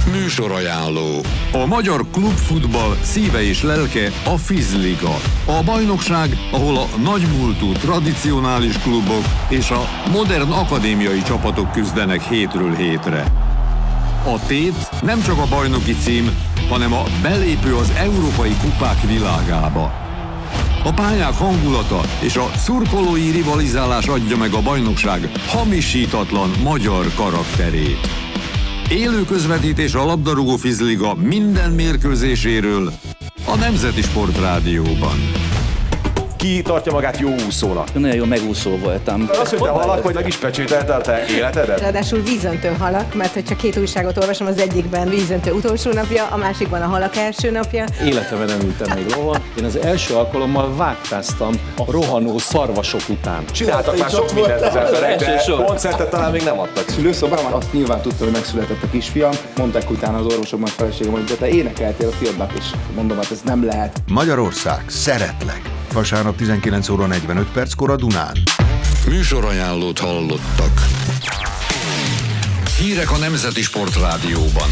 Műsorajánló. A magyar klubfutball szíve és lelke a Fizliga. A bajnokság, ahol a nagymúltú tradicionális klubok és a modern akadémiai csapatok küzdenek hétről hétre. A tét nem csak a bajnoki cím, hanem a belépő az európai kupák világába. A pályák hangulata és a szurkolói rivalizálás adja meg a bajnokság hamisítatlan magyar karakterét. Élő közvetítés a labdarúgó Fizliga minden mérkőzéséről a Nemzeti Sportrádióban. Ki tartja magát jó úszónak? Nagyon jó megúszó voltam. Azt mondta halak, hogy meg is pecsételte a te életedet? Ráadásul vízöntő halak, mert hogyha két újságot olvasom, az egyikben vízöntő utolsó napja, a másikban a halak első napja. Életemben nem ültem még lovon. Én az első alkalommal vágtáztam a rohanó szarvasok után. Csináltak már sok mindent az emberek, de koncertet talán még nem adtak. Szülőszobában azt nyilván tudta, hogy megszületett a kisfiam. Mondták utána az orvosok, meg feleségem, hogy de te énekeltél a fiadnak, és mondom, hát ez nem lehet. Magyarország, szeretlek! Vasárnap 19 óra 45 perckor a Dunán. Műsorajánlót hallottak. Hírek a Nemzeti Sportrádióban.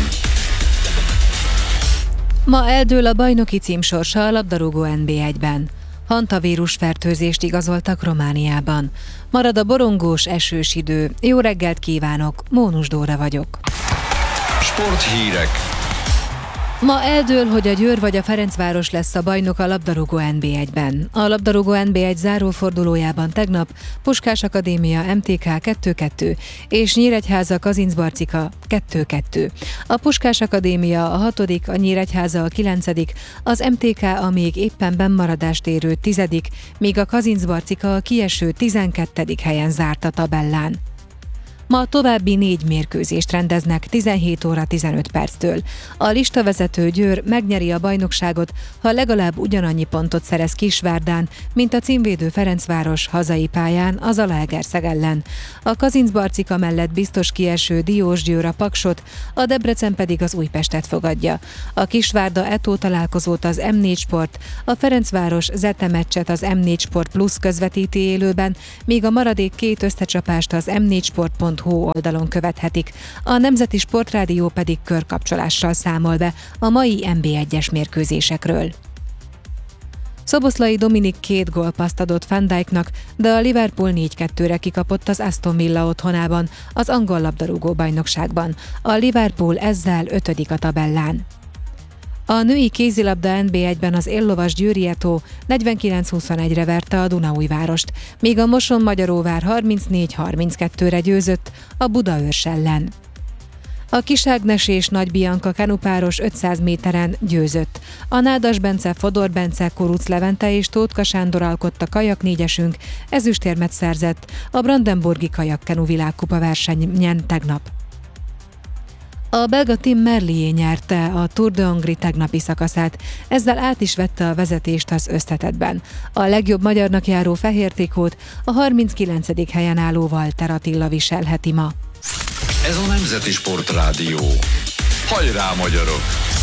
Ma eldől a bajnoki cím sorsa a labdarúgó NB1-ben. Hantavírus fertőzést igazoltak Romániában. Marad a borongós, esős idő. Jó reggelt kívánok, Mónus Dóra vagyok. Sporthírek. Ma eldől, hogy a Győr vagy a Ferencváros lesz a bajnok a labdarúgó NB1-ben. A labdarúgó NB1 zárófordulójában tegnap Puskás Akadémia MTK 2-2 és Nyíregyháza Kazincbarcika 2-2. A Puskás Akadémia a 6., a Nyíregyháza a 9., az MTK a még éppen bennmaradást érő 10., míg a Kazincbarcika a kieső 12. helyen zárt a tabellán. Ma további 4 mérkőzést rendeznek 17 óra 15 perctől. A listavezető Győr megnyeri a bajnokságot, ha legalább ugyanannyi pontot szerez Kisvárdán, mint a címvédő Ferencváros hazai pályán az Zalaegerszeg ellen. A Kazincbarcika mellett biztos kieső Diósgyőr a Paksot, a Debrecen pedig az Újpestet fogadja. A Kisvárda Eto találkozót az M4 Sport, a Ferencváros Zete meccset az M4 Sport Plus közvetíti élőben, míg a maradék 2 összecsapást az m4sport.hu oldalon követhetik. A Nemzeti Sportrádió pedig körkapcsolással számol be a mai NB1-es mérkőzésekről. Szoboszlai Dominik 2 gólpasszt adott Van Dijknak, de a Liverpool 4-2-re kikapott az Aston Villa otthonában, az angol labdarúgó bajnokságban. A Liverpool ezzel 5. a tabellán. A női kézilabda NB1-ben az éllovas Győri Eto 49-21-re verte a Dunaújvárost, míg a Moson-Magyaróvár 34-32-re győzött a Budaörs ellen. A Kiságnes és Nagy Bianca kenupáros 500 méteren győzött. A Nádas Bence, Fodor Bence, Kuruc Levente és Tótka Sándor alkotta kajak négyesünk, ezüstérmet szerzett a Brandenburgi kajakkenu világkupa versenyen tegnap. A belga Tim Merlier nyerte a Tour de Hongrie tegnapi szakaszát, ezzel át is vette a vezetést az összetettben. A legjobb magyarnak járó fehér trikót a 39. helyen álló Walter Attila viselheti ma. Ez a Nemzeti Sportrádió. Hajrá, magyarok!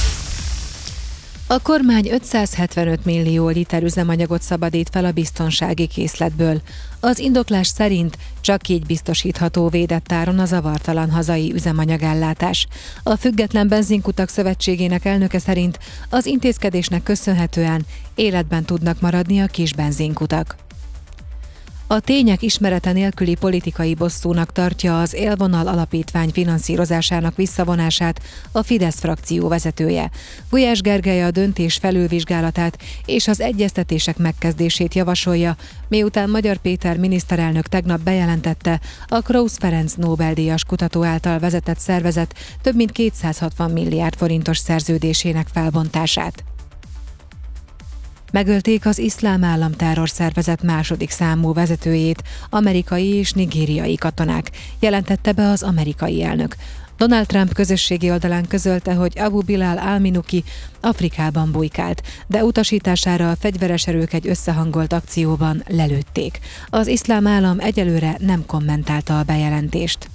A kormány 575 millió liter üzemanyagot szabadít fel a biztonsági készletből. Az indoklás szerint csak így biztosítható védett áron a zavartalan hazai üzemanyagellátás. A Független Benzinkutak Szövetségének elnöke szerint az intézkedésnek köszönhetően életben tudnak maradni a kis benzinkutak. A tények ismerete nélküli politikai bosszúnak tartja az Élvonal Alapítvány finanszírozásának visszavonását a Fidesz frakció vezetője. Gulyás Gergely a döntés felülvizsgálatát és az egyeztetések megkezdését javasolja, miután Magyar Péter miniszterelnök tegnap bejelentette, a Krausz Ferenc Nobel-díjas kutató által vezetett szervezet több mint 260 milliárd forintos szerződésének felbontását. Megölték az Iszlám Állam terrorszervezet második számú vezetőjét, amerikai és nigériai katonák, jelentette be az amerikai elnök. Donald Trump közösségi oldalán közölte, hogy Abu Bilal al-Minuki Afrikában bujkált, de utasítására a fegyveres erők egy összehangolt akcióban lelőtték. Az Iszlám Állam egyelőre nem kommentálta a bejelentést.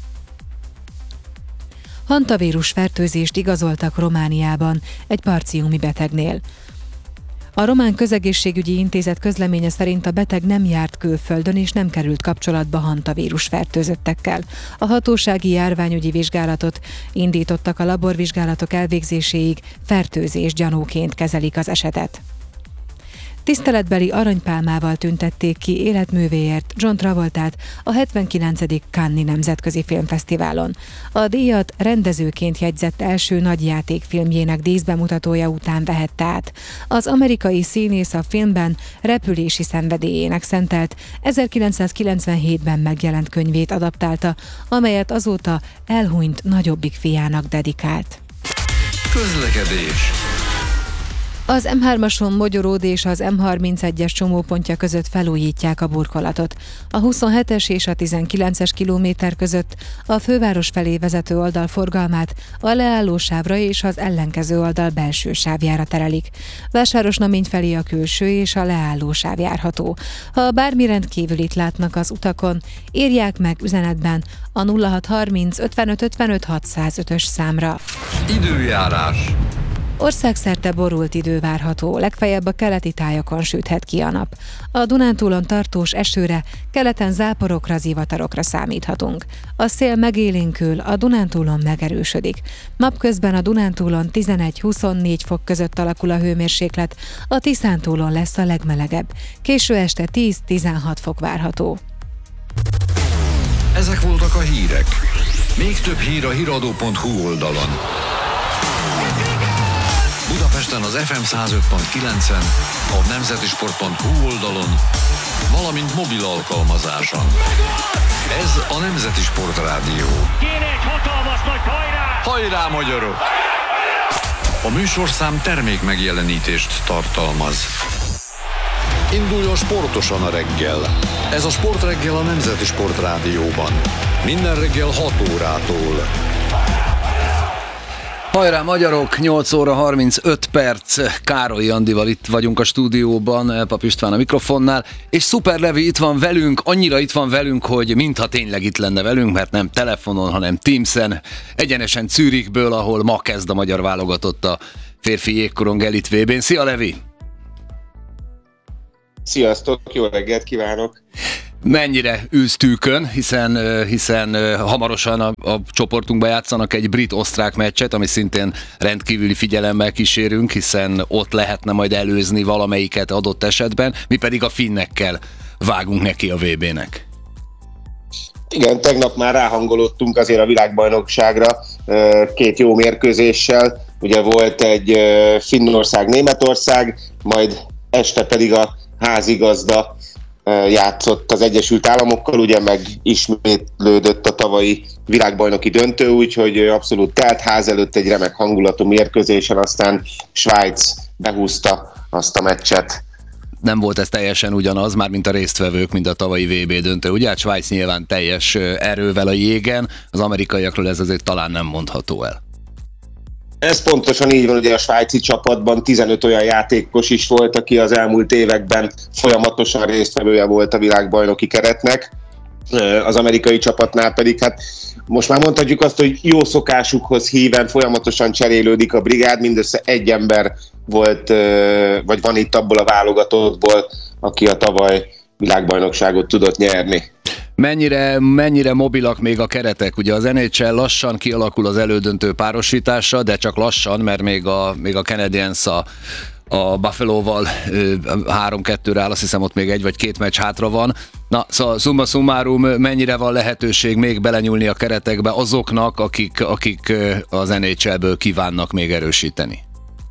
Hantavírus fertőzést igazoltak Romániában egy parciumi betegnél. A Román Közegészségügyi Intézet közleménye szerint a beteg nem járt külföldön és nem került kapcsolatba hantavírus fertőzöttekkel. A hatósági járványügyi vizsgálatot indítottak, a laborvizsgálatok elvégzéséig fertőzés gyanúként kezelik az esetet. Tiszteletbeli aranypálmával tüntették ki életművéért John Travoltát a 79. Cannes-i Nemzetközi Filmfesztiválon. A díjat rendezőként jegyzett első nagyjátékfilmjének díszbemutatója után vehette át. Az amerikai színész a filmben repülési szenvedélyének szentelt 1997-ben megjelent könyvét adaptálta, amelyet azóta elhunyt nagyobbik fiának dedikált. Közlekedés. Az M3-ason Mogyoród és az M31-es csomópontja között felújítják a burkolatot. A 27-es és a 19-es kilométer között a főváros felé vezető oldal forgalmát a leállósávra és az ellenkező oldal belső sávjára terelik. Vásárosnamény felé a külső és a leállósáv járható. Ha bármi rendkívülit látnak az utakon, írják meg üzenetben a 0630 55 55 605-ös számra. Időjárás. Országszerte borult idő várható, legfeljebb a keleti tájakon süthet ki a nap. A Dunántúlon tartós esőre, keleten záporokra, zivatarokra számíthatunk. A szél megélénkül, a Dunántúlon megerősödik. Napközben a Dunántúlon 11-24 fok között alakul a hőmérséklet, a Tiszántúlon lesz a legmelegebb. Késő este 10-16 fok várható. Ezek voltak a hírek. Még több hír a hiradó.hu oldalon. Budapesten az FM 105.9-en, a nemzetisport.hu oldalon, valamint mobil alkalmazáson. Ez a Nemzeti Sport Rádió. Kéne egy hatalmas nagy hajrá! Hajrá, magyarok! A műsorszám termék megjelenítést tartalmaz. Induljon sportosan a reggel. Ez a Sportreggel a Nemzeti Sport Rádióban. Minden reggel 6 órától. Hajrá magyarok, 8 óra 35 perc, Károly Andival itt vagyunk a stúdióban, Pap István a mikrofonnál, és Szuper Levi itt van velünk, annyira itt van velünk, hogy mintha tényleg itt lenne velünk, mert nem telefonon, hanem Teamsen, egyenesen Zürichből, ahol ma kezd a magyar válogatott a férfi jégkorong elit VB-n. Szia Levi! Sziasztok, jó reggelt kívánok! Mennyire ülsz tűkön, hiszen hamarosan a csoportunkba játszanak egy brit-osztrák meccset, ami szintén rendkívüli figyelemmel kísérünk, hiszen ott lehetne majd előzni valamelyiket adott esetben, mi pedig a finnekkel vágunk neki a VB-nek. Igen, tegnap már ráhangolódtunk azért a világbajnokságra két jó mérkőzéssel. Ugye volt egy Finnország-Németország, majd este pedig a házigazda játszott az Egyesült Államokkal, ugye meg ismétlődött a tavalyi világbajnoki döntő, úgyhogy abszolút telt ház előtt egy remek hangulatú mérkőzésen, aztán Svájc behúzta azt a meccset. Nem volt ez teljesen ugyanaz, már mint a résztvevők, mint a tavalyi VB döntő. Ugye hát Svájc nyilván teljes erővel a jégen, az amerikaiakról ez azért talán nem mondható el. Ez pontosan így van, ugye a svájci csapatban 15 olyan játékos is volt, aki az elmúlt években folyamatosan résztvevője volt a világbajnoki keretnek. Az amerikai csapatnál pedig hát most már mondhatjuk azt, hogy jó szokásukhoz híven folyamatosan cserélődik a brigád, mindössze egy ember volt, vagy van itt abból a válogatottból, aki a tavaly világbajnokságot tudott nyerni. Mennyire mobilak még a keretek? Ugye az NHL lassan kialakul az elődöntő párosítása, de csak lassan, mert még a Canadiens a Buffalo-val 3-2-re áll, azt hiszem ott még egy vagy két meccs hátra van. Na, szóval summa summarum, mennyire van lehetőség még belenyúlni a keretekbe azoknak, akik az NHL-ből kívánnak még erősíteni?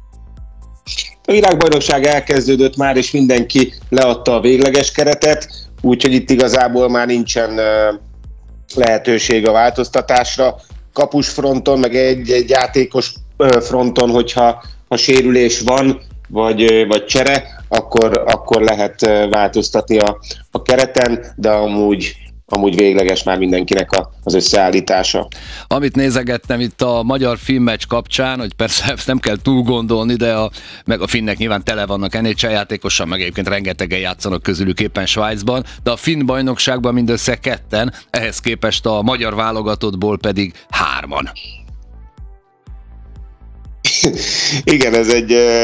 A világbajnokság elkezdődött már, és mindenki leadta a végleges keretet, úgyhogy itt igazából már nincsen lehetőség a változtatásra. Kapus fronton, meg egy játékos fronton, hogyha sérülés van, vagy csere, akkor lehet változtatni a kereten, de amúgy végleges már mindenkinek az összeállítása. Amit nézegettem itt a magyar filmmeccs kapcsán, hogy persze ezt nem kell túl gondolni, de meg a finnek nyilván tele vannak NHL játékosan, meg egyébként rengetegen játszanak közülük éppen Svájcban, de a finn bajnokságban mindössze ketten, ehhez képest a magyar válogatottból pedig 3-an. Igen, ez egy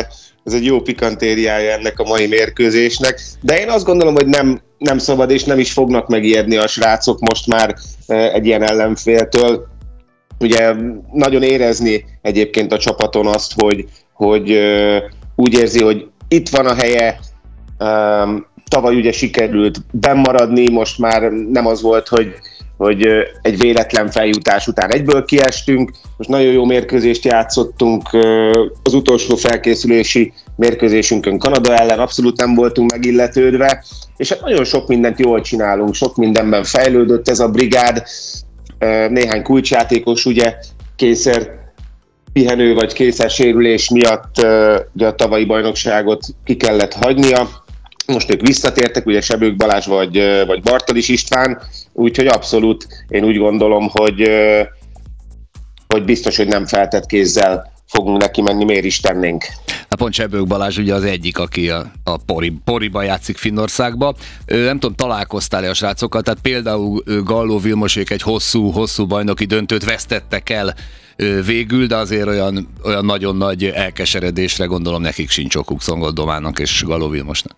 ez egy jó pikantériája ennek a mai mérkőzésnek, de én azt gondolom, hogy nem szabad és nem is fognak megijedni a srácok most már egy ilyen ellenféltől. Ugye nagyon érezni egyébként a csapaton azt, hogy úgy érzi, hogy itt van a helye, tavaly ugye sikerült bennmaradni, most már nem az volt, hogy egy véletlen feljutás után egyből kiestünk. Most nagyon jó mérkőzést játszottunk, az utolsó felkészülési mérkőzésünkön Kanada ellen abszolút nem voltunk megilletődve, és hát nagyon sok mindent jól csinálunk, sok mindenben fejlődött ez a brigád, néhány kulcsjátékos ugye kényszer pihenő vagy kényszer sérülés miatt ugye a tavalyi bajnokságot ki kellett hagynia. Most ők visszatértek, ugye Sebők Balázs vagy Bartalis István, úgyhogy abszolút én úgy gondolom, hogy biztos, hogy nem feltett kézzel fogunk neki menni, miért is tennénk. Hát pont Sebők Balázs ugye az egyik, aki a Poriban játszik Finnországba. Nem tudom, találkoztál-e a srácokkal, tehát például Galló Vilmosék egy hosszú bajnoki döntőt vesztettek el végül, de azért olyan nagyon nagy elkeseredésre gondolom nekik sincs okuk, Szongold Domának és Galló Vilmosnak.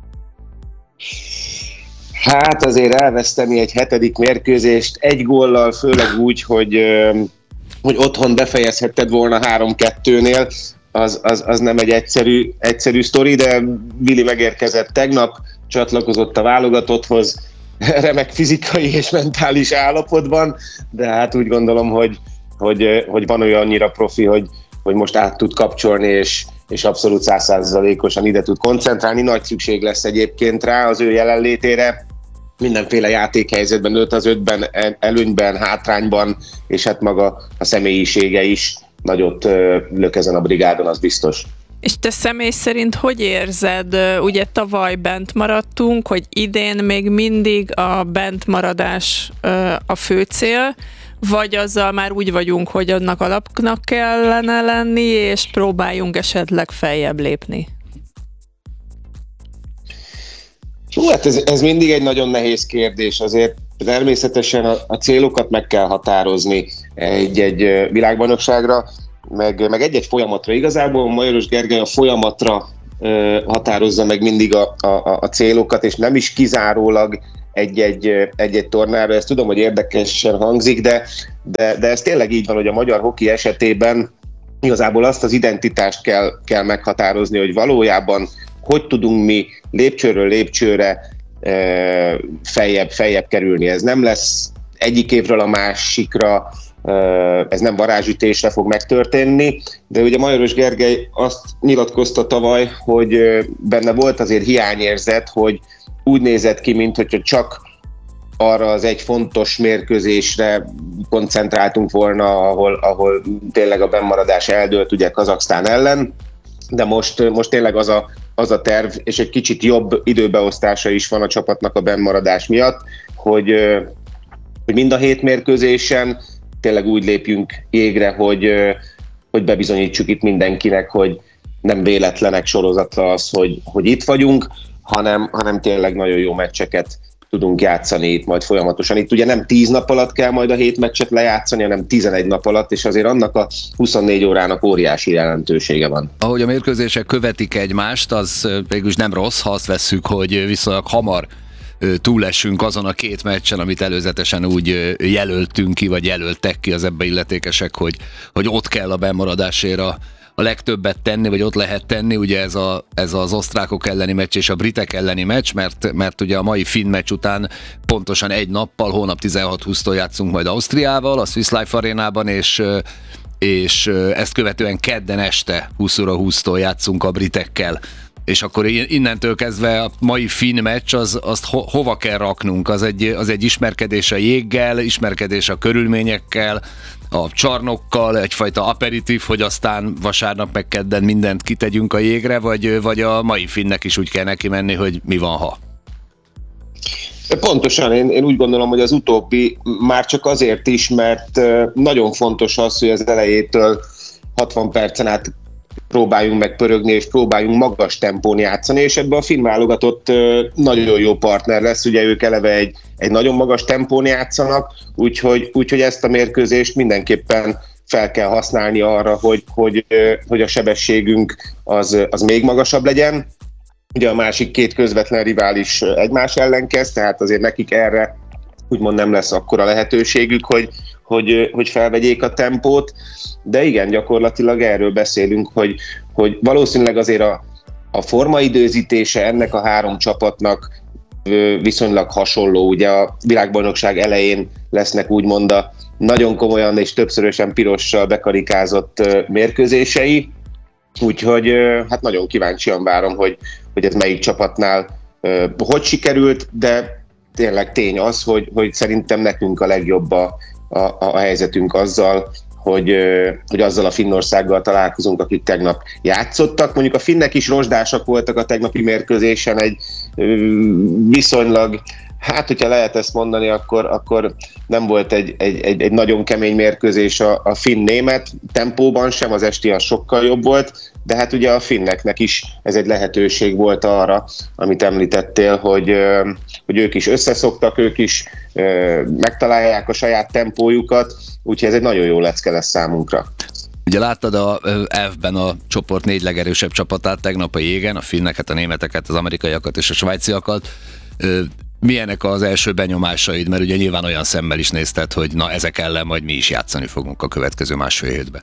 Hát azért elveszteni egy 7. mérkőzést egy góllal, főleg úgy, hogy otthon befejezhetted volna 3-2-nél, az nem egy egyszerű sztori, de Vili megérkezett tegnap, csatlakozott a válogatotthoz, remek fizikai és mentális állapotban, de hát úgy gondolom, hogy van olyannyira profi, hogy most át tud kapcsolni, és abszolút 100%-osan ide tud koncentrálni. Nagy szükség lesz egyébként rá az ő jelenlétére, mindenféle játékhelyzetben, 5-5-ben, előnyben, hátrányban, és hát maga a személyisége is nagyot lök ezen a brigádon, az biztos. És te személy szerint hogy érzed? Ugye tavaly bent maradtunk, hogy idén még mindig a bentmaradás a fő cél, vagy azzal már úgy vagyunk, hogy annak alapnak kellene lenni, és próbáljunk esetleg feljebb lépni? Hát ez mindig egy nagyon nehéz kérdés, azért természetesen a célokat meg kell határozni egy világbajnokságra, meg egy folyamatra. Igazából Majoros Gergely a folyamatra határozza meg mindig a célokat, és nem is kizárólag egy tornára. Ezt tudom, hogy érdekesen hangzik, de ez tényleg így van, hogy a magyar hoki esetében igazából azt az identitást kell meghatározni, hogy valójában hogy tudunk mi lépcsőről lépcsőre feljebb kerülni. Ez nem lesz egyik évről a másikra, ez nem varázsütésre fog megtörténni, de ugye Majoros Gergely azt nyilatkozta tavaly, hogy benne volt azért hiányérzet, hogy úgy nézett ki, mintha csak arra az egy fontos mérkőzésre koncentráltunk volna, ahol tényleg a bennmaradás eldőlt ugye Kazaksztán ellen, de most tényleg az a terv, és egy kicsit jobb időbeosztása is van a csapatnak a bennmaradás miatt, hogy mind a 7 mérkőzésen tényleg úgy lépjünk jégre, hogy bebizonyítsuk itt mindenkinek, hogy nem véletlenek sorozata az, hogy itt vagyunk, hanem tényleg nagyon jó meccseket tudunk játszani itt majd folyamatosan. Itt ugye nem 10 nap alatt kell majd a 7 meccset lejátszani, hanem 11 nap alatt, és azért annak a 24 órának óriási jelentősége van. Ahogy a mérkőzések követik egymást, az végülis nem rossz, ha azt vesszük, hogy viszonylag hamar túlesünk azon a 2 meccsen, amit előzetesen úgy jelöltünk ki, vagy jelöltek ki az ebbe illetékesek, hogy ott kell a bennmaradásért a legtöbbet tenni, vagy ott lehet tenni, ugye ez az osztrákok elleni meccs és a britek elleni meccs, mert ugye a mai finn meccs után pontosan egy nappal, hónap 16-20-tól játszunk majd Ausztriával, a Swiss Life Arénában, és ezt követően kedden este 20:20-tól játszunk a britekkel. És akkor innentől kezdve a mai finn meccs, azt hova kell raknunk? Az egy ismerkedés a jéggel, ismerkedés a körülményekkel, a csarnokkal, egyfajta aperitív, hogy aztán vasárnap meg kedden mindent kitegyünk a jégre, vagy a mai finnek is úgy kell neki menni, hogy mi van, ha? Pontosan, én úgy gondolom, hogy az utóbbi már csak azért is, mert nagyon fontos az, hogy az elejétől 60 percen át próbáljunk meg pörögni, és próbáljunk magas tempón játszani, és ebben a finn válogatott nagyon jó partner lesz, ugye ők eleve egy nagyon magas tempón játszanak, úgyhogy ezt a mérkőzést mindenképpen fel kell használni arra, hogy a sebességünk az még magasabb legyen. Ugye a másik két közvetlen rivális egymás ellen kezd, tehát azért nekik erre úgymond nem lesz akkora lehetőségük, hogy felvegyék a tempót, de igen, gyakorlatilag erről beszélünk, hogy valószínűleg azért a formaidőzítése ennek a három csapatnak viszonylag hasonló. Ugye a világbajnokság elején lesznek úgymond a nagyon komolyan és többszörösen pirossal bekarikázott mérkőzései, úgyhogy hát nagyon kíváncsian várom, hogy ez melyik csapatnál hogy sikerült, de tényleg tény az, hogy szerintem nekünk a legjobb a helyzetünk azzal, hogy azzal a Finnországgal találkozunk, akik tegnap játszottak. Mondjuk a finnek is rozsdásak voltak a tegnapi mérkőzésen, egy viszonylag, hát hogyha lehet ezt mondani, akkor nem volt egy nagyon kemény mérkőzés a finn-német tempóban sem, az esti az sokkal jobb volt, de hát ugye a finneknek is ez egy lehetőség volt arra, amit említettél, hogy ők is összeszoktak, ők is megtalálják a saját tempójukat, úgyhogy ez egy nagyon jó lecke lesz számunkra. Ugye láttad a F-ben a csoport 4 legerősebb csapatát tegnap a jégen, a finneket, a németeket, az amerikaiakat és a svájciakat. Milyenek az első benyomásaid, mert ugye nyilván olyan szemmel is nézted, hogy na ezek ellen majd mi is játszani fogunk a következő másfél hétben.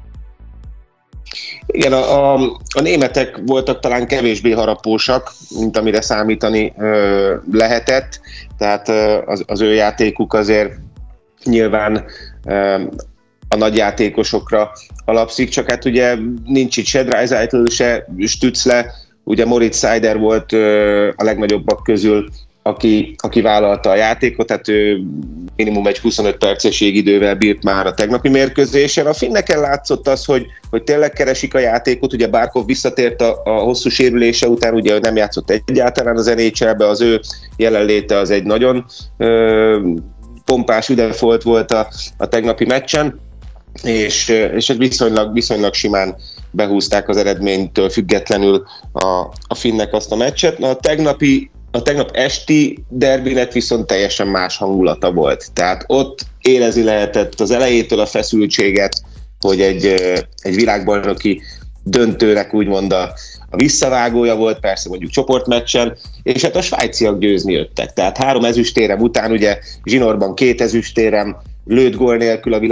Igen, a németek voltak talán kevésbé harapósak, mint amire számítani lehetett, tehát az ő játékuk azért nyilván a nagy játékosokra alapszik, csak hát ugye nincs itt se Draisaitl, se Stützle, ugye Moritz Seider volt a legnagyobbak közül, aki vállalta a játékot, tehát ő minimum egy 25 perces jégidővel bírt már a tegnapi mérkőzésen. A finneken látszott az, hogy tényleg keresik a játékot, ugye Barkov visszatért a hosszú sérülése után, ugye nem játszott egyáltalán az NHL-be, az ő jelenléte az egy nagyon pompás üdefolt volt a tegnapi meccsen, és viszonylag simán behúzták az eredménytől függetlenül a finnek azt a meccset. A tegnap esti derbinek viszont teljesen más hangulata volt. Tehát ott érezni lehetett az elejétől a feszültséget, hogy egy világbajnoki döntőnek úgymond a visszavágója volt, persze mondjuk csoportmeccsen, és hát a svájciak győzni jöttek. Tehát 3 ezüstérem után, ugye zsinórban 2 ezüstérem, lőtt gól nélkül a